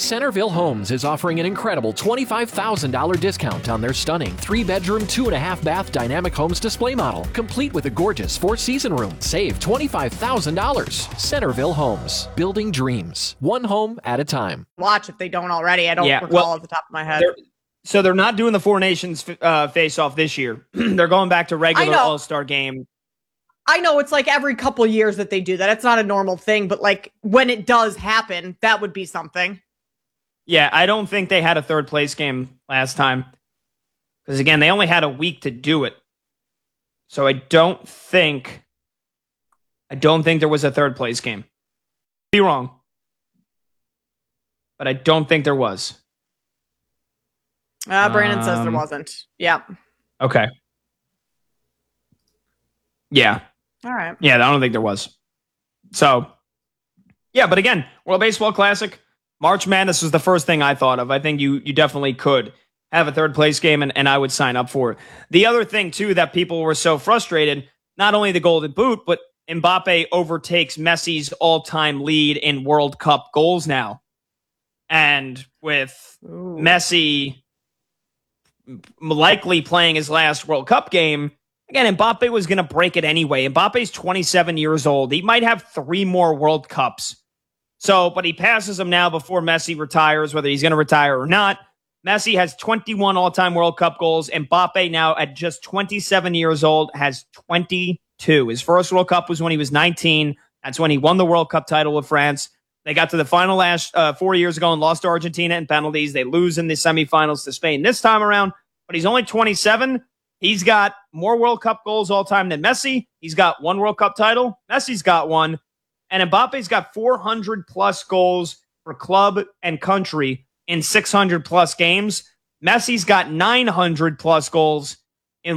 Centerville Homes is offering an incredible $25,000 discount on their stunning 3-bedroom, 2.5-bath Dynamic Homes display model, complete with a gorgeous 4-season room. Save $25,000. Centerville Homes, building dreams, one home at a time. Watch if they don't already. I don't recall off the top of my head. They're not doing the Four Nations face-off this year. They're going back to regular All-Star game. I know it's like every couple years that they do that. It's not a normal thing, but like when it does happen, that would be something. Yeah, I don't think they had a third place game last time. Because again, they only had a week to do it. So I don't think there was a third place game. Be wrong. But I don't think there was. Brandon says there wasn't. Yeah. Okay. Yeah. All right. Yeah, I don't think there was. So, yeah, but again, World Baseball Classic, March Madness was the first thing I thought of. I think you definitely could have a third place game, and I would sign up for it. The other thing, too, that people were so frustrated, not only the Golden Boot, but Mbappe overtakes Messi's all-time lead in World Cup goals now. And with Messi likely playing his last World Cup game, again, Mbappe was going to break it anyway. Mbappe's 27 years old. He might have 3 more World Cups. So, but he passes him now before Messi retires, whether he's going to retire or not. Messi has 21 all-time World Cup goals. Mbappe now at just 27 years old has 22. His first World Cup was when he was 19. That's when he won the World Cup title with France. They got to the final last 4 years ago and lost to Argentina in penalties. They lose in the semifinals to Spain this time around, but he's only 27. He's got more World Cup goals all time than Messi. He's got 1 World Cup title. Messi's got 1. And Mbappe's got 400-plus goals for club and country in 600-plus games. Messi's got 900-plus goals in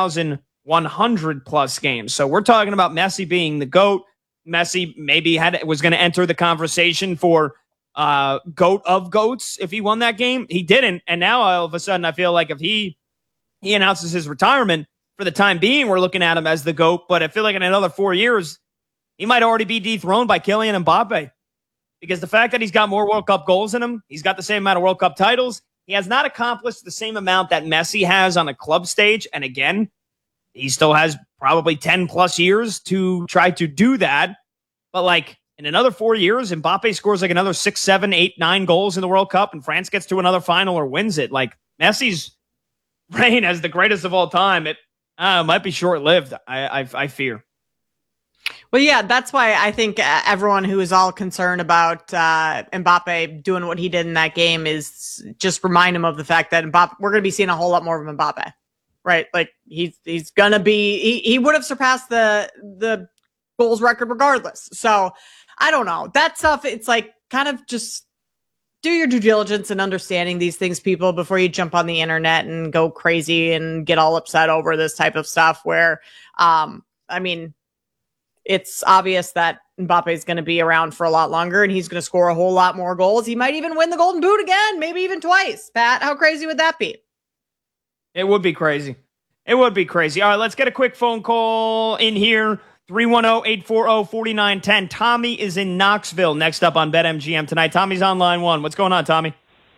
1,100-plus games. So we're talking about Messi being the GOAT. Messi maybe was going to enter the conversation for GOAT of GOATs if he won that game. He didn't. And now all of a sudden I feel like if he announces his retirement, for the time being, we're looking at him as the GOAT. But I feel like in another 4 years, he might already be dethroned by Kylian Mbappe. Because the fact that he's got more World Cup goals in him, he's got the same amount of World Cup titles, he has not accomplished the same amount that Messi has on a club stage. And again, he still has probably 10-plus years to try to do that. But like in another 4 years, Mbappe scores like another 6, 7, 8, 9 goals in the World Cup and France gets to another final or wins it. Like Messi's reign as the greatest of all time, it might be short-lived, I fear. Well, yeah, that's why I think everyone who is all concerned about Mbappe doing what he did in that game is just remind him of the fact that Mbappe, we're going to be seeing a whole lot more of Mbappe, right? Like he's going to be, he would have surpassed the goals record regardless. So I don't know. That stuff, it's like kind of just do your due diligence in understanding these things, people, before you jump on the internet and go crazy and get all upset over this type of stuff where, I mean, it's obvious that Mbappe is going to be around for a lot longer and he's going to score a whole lot more goals. He might even win the Golden Boot again, maybe even twice. Pat, how crazy would that be? It would be crazy. It would be crazy. All right, let's get a quick phone call in here. 310-840-4910. Tommy is in Knoxville next up on BetMGM tonight. Tommy's on line 1. What's going on, Tommy?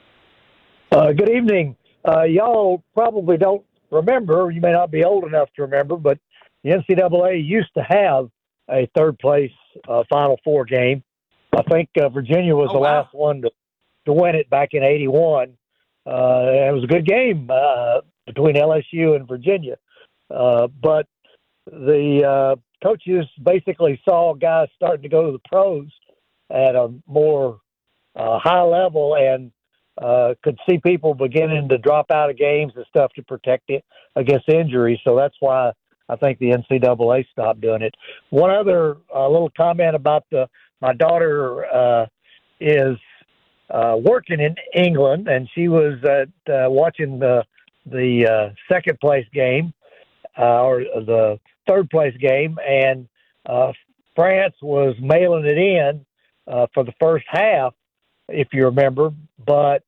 Good evening. Y'all probably don't remember. You may not be old enough to remember, but the NCAA used to have a third-place Final Four game. I think Virginia was the last one to win it back in '81. It was a good game between LSU and Virginia. But the coaches basically saw guys starting to go to the pros at a more high level and could see people beginning to drop out of games and stuff to protect it against injury. So that's why I think the NCAA stopped doing it. One other little comment about my daughter is working in England, and she was watching the second place game or the third place game, and France was mailing it in for the first half, if you remember. But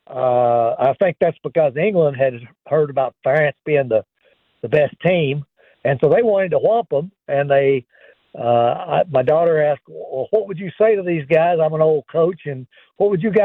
I think that's because England had heard about France being the best team. And so they wanted to whomp them, and my daughter asked, well, what would you say to these guys? I'm an old coach, and what would you guys